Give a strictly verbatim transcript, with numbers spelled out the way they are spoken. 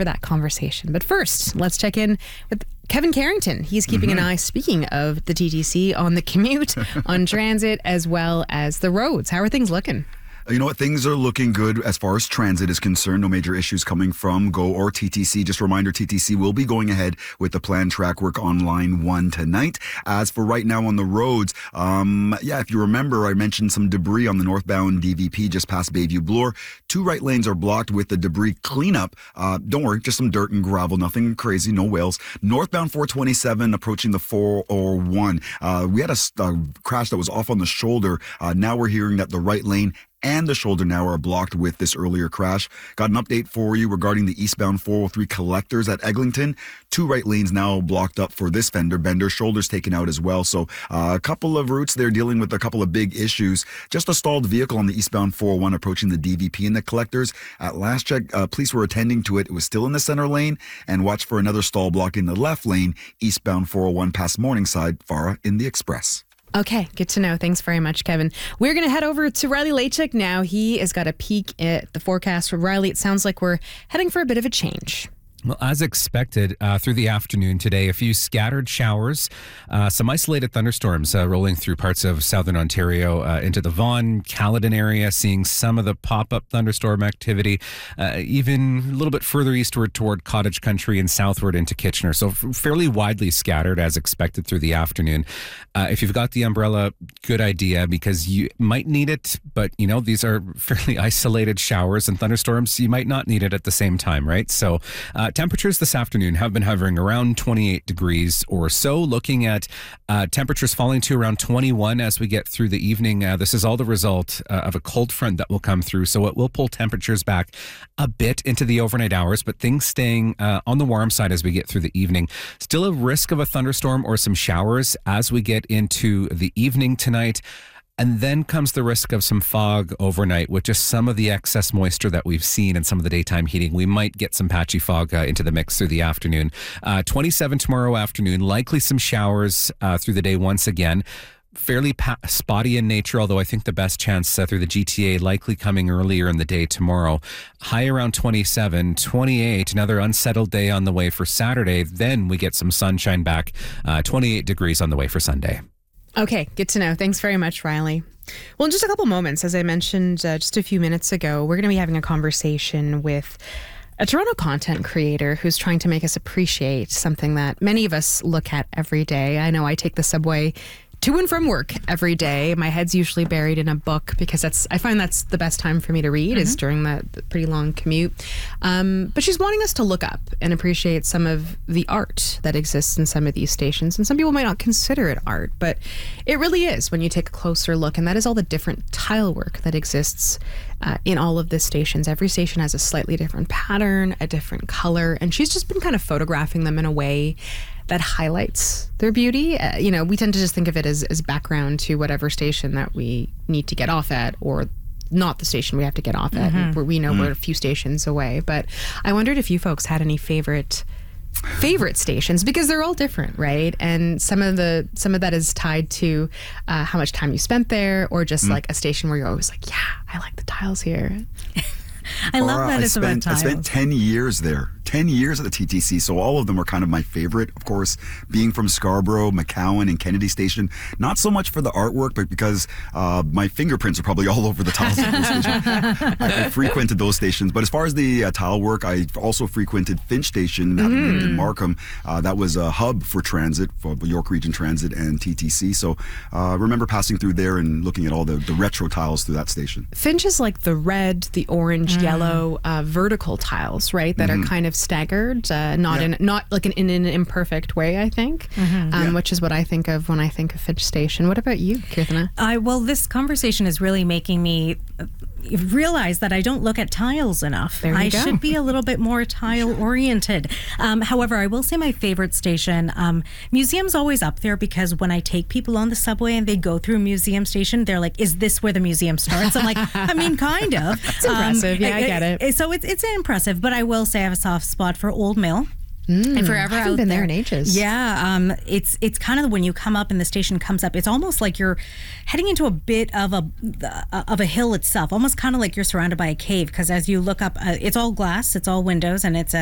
for that conversation. But first, let's check in with Kevin Carrington. He's keeping mm-hmm. an eye, speaking of the T T C, on the commute, on transit, as well as the roads. How are things looking? You know what? Things are looking good as far as transit is concerned. No major issues coming from GO or T T C. Just a reminder, T T C will be going ahead with the planned track work on line one tonight. As for right now on the roads, um, yeah, if you remember, I mentioned some debris on the northbound D V P just past Bayview Bloor. Two right lanes are blocked with the debris cleanup. Uh, don't worry, just some dirt and gravel, nothing crazy, no whales. Northbound four twenty-seven approaching the four oh one. Uh, we had a, a crash that was off on the shoulder. Uh, now we're hearing that the right lane and the shoulder now are blocked with this earlier crash. Got an update for you regarding the eastbound four oh three collectors at Eglinton. Two right lanes now blocked up for this fender bender. Shoulders taken out as well. So uh, a couple of routes they're dealing with a couple of big issues. Just a stalled vehicle on the eastbound four oh one approaching the D V P and the collectors. At last check, uh, police were attending to it. It was still in the center lane, and watch for another stall block in the left lane, eastbound four oh one past Morningside, Farah in the Express. Okay, good to know. Thanks very much, Kevin. We're going to head over to Riley Lachuk now. He has got a peek at the forecast for Riley. It sounds like we're heading for a bit of a change. Well, as expected, uh, through the afternoon today, a few scattered showers, uh, some isolated thunderstorms uh, rolling through parts of southern Ontario uh, into the Vaughan, Caledon area, seeing some of the pop-up thunderstorm activity, uh, even a little bit further eastward toward Cottage Country and southward into Kitchener. So f- fairly widely scattered as expected through the afternoon. Uh, if you've got the umbrella, good idea, because you might need it, but, you know, these are fairly isolated showers and thunderstorms. You might not need it at the same time, right? So, uh, temperatures this afternoon have been hovering around twenty-eight degrees or so. Looking at uh, temperatures falling to around twenty-one as we get through the evening. Uh, this is all the result uh, of a cold front that will come through. So it will pull temperatures back a bit into the overnight hours, but things staying uh, on the warm side as we get through the evening. Still a risk of a thunderstorm or some showers as we get into the evening tonight. And then comes the risk of some fog overnight with just some of the excess moisture that we've seen in some of the daytime heating. We might get some patchy fog uh, into the mix through the afternoon. Uh, twenty-seven tomorrow afternoon, likely some showers uh, through the day once again. Fairly pa- spotty in nature, although I think the best chance uh, through the G T A likely coming earlier in the day tomorrow. High around twenty-seven, twenty-eight, another unsettled day on the way for Saturday. Then we get some sunshine back, uh, twenty-eight degrees on the way for Sunday. Okay, good to know. Thanks very much, Riley. Well, in just a couple moments, as I mentioned uh, just a few minutes ago, we're going to be having a conversation with a Toronto content creator who's trying to make us appreciate something that many of us look at every day. I know I take the subway to and from work every day. My head's usually buried in a book because that's I find that's the best time for me to read mm-hmm. is during that pretty long commute. Um, but she's wanting us to look up and appreciate some of the art that exists in some of these stations. And some people might not consider it art, but it really is when you take a closer look. And that is all the different tile work that exists uh, in all of the stations. Every station has a slightly different pattern, a different color. And she's just been kind of photographing them in a way that highlights their beauty. Uh, you know, we tend to just think of it as, as background to whatever station that we need to get off at, or not the station we have to get off at, mm-hmm. where we know mm-hmm. we're a few stations away. But I wondered if you folks had any favorite favorite stations, because they're all different, right? And some of the some of that is tied to uh, how much time you spent there, or just mm-hmm. like a station where you're always like, yeah, I like the tiles here. I love Laura, that I it's spent, about tiles. I spent ten years there. ten years at the T T C, so all of them were kind of my favorite. Of course, being from Scarborough, McCowan, and Kennedy Station, not so much for the artwork, but because uh, my fingerprints are probably all over the tiles of those stations. I, I frequented those stations. But as far as the uh, tile work, I also frequented Finch Station mm. in Markham. Uh, that was a hub for transit, for York Region Transit and T T C. So I uh, remember passing through there and looking at all the, the retro tiles through that station. Finch is like the red, the orange, mm. yellow, uh, vertical tiles, right? That mm-hmm. are kind of staggered, uh, not yeah. in not like an, in an imperfect way, I think, mm-hmm. um, yeah. which is what I think of when I think of Finch Station. What about you, Kirthana? I well, this conversation is really making me realize that I don't look at tiles enough. There you I go. should be a little bit more tile oriented. Um, however, I will say my favorite station, um, museum's always up there, because when I take people on the subway and they go through museum station, they're like, is this where the museum starts? I'm like, I mean, kind of. It's impressive. Um, yeah, I, I get it. So it's, it's impressive, but I will say I have a soft spot for Old Mill. Mm, and forever I haven't out been there. there in ages. Yeah, um, it's it's kind of when you come up and the station comes up, it's almost like you're heading into a bit of a uh, of a hill itself, almost kind of like you're surrounded by a cave, because as you look up, uh, it's all glass, it's all windows, and it's a